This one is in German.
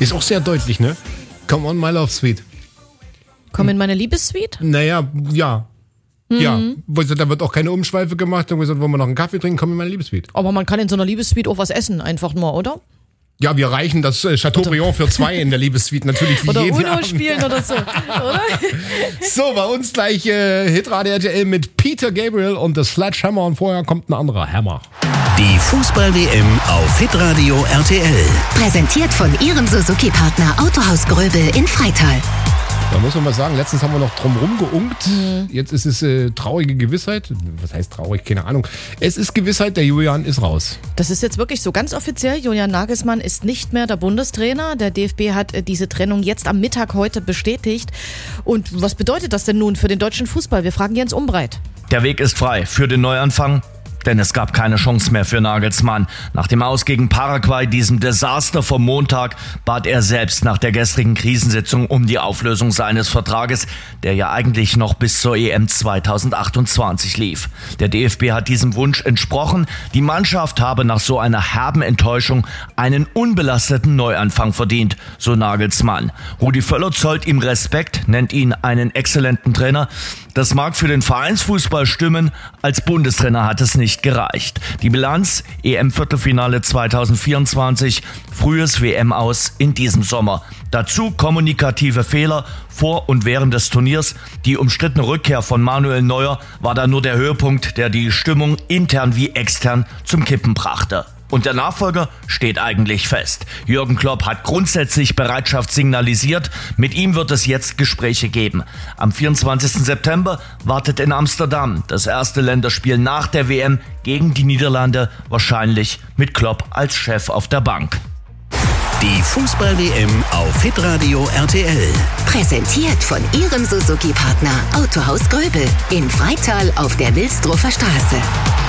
Ist auch sehr deutlich, ne? Come on, my love sweet. Komm in meine Liebessuite? Naja, ja. Ja, da wird auch keine Umschweife gemacht. Dann gesagt, wollen wir noch einen Kaffee trinken, komm in meine Liebessuite. Aber man kann in so einer Liebessuite auch was essen, einfach nur, oder? Ja, wir reichen das Chateaubriand für 2 in der Liebessuite natürlich wie oder jeden Uno Abend. spielen oder so, oder? So, bei uns gleich Hitradio RTL mit Peter Gabriel und The Sledgehammer und vorher kommt ein anderer Hammer. Die Fußball-WM auf Hitradio RTL. Präsentiert von Ihrem Suzuki-Partner Autohaus Gröbel in Freital. Da muss man mal sagen, letztens haben wir noch drum rumgeunkt. Jetzt ist es traurige Gewissheit. Was heißt traurig? Keine Ahnung. Es ist Gewissheit, der Julian ist raus. Das ist jetzt wirklich so ganz offiziell. Julian Nagelsmann ist nicht mehr der Bundestrainer. Der DFB hat diese Trennung jetzt am Mittag heute bestätigt. Und was bedeutet das denn nun für den deutschen Fußball? Wir fragen Jens Umbreit. Der Weg ist frei für den Neuanfang. Denn es gab keine Chance mehr für Nagelsmann. Nach dem Aus gegen Paraguay, diesem Desaster vom Montag, bat er selbst nach der gestrigen Krisensitzung um die Auflösung seines Vertrages, der ja eigentlich noch bis zur EM 2028 lief. Der DFB hat diesem Wunsch entsprochen. Die Mannschaft habe nach so einer herben Enttäuschung einen unbelasteten Neuanfang verdient, so Nagelsmann. Rudi Völler zollt ihm Respekt, nennt ihn einen exzellenten Trainer. Das mag für den Vereinsfußball stimmen, als Bundestrainer hat es nicht gereicht. Die Bilanz: EM-Viertelfinale 2024, frühes WM-Aus in diesem Sommer. Dazu kommunikative Fehler vor und während des Turniers. Die umstrittene Rückkehr von Manuel Neuer war dann nur der Höhepunkt, der die Stimmung intern wie extern zum Kippen brachte. Und der Nachfolger steht eigentlich fest. Jürgen Klopp hat grundsätzlich Bereitschaft signalisiert. Mit ihm wird es jetzt Gespräche geben. Am 24. September wartet in Amsterdam das erste Länderspiel nach der WM gegen die Niederlande, wahrscheinlich mit Klopp als Chef auf der Bank. Die Fußball-WM auf Hitradio RTL. Präsentiert von Ihrem Suzuki-Partner Autohaus Gröbel in Freital auf der Wilsdruffer Straße.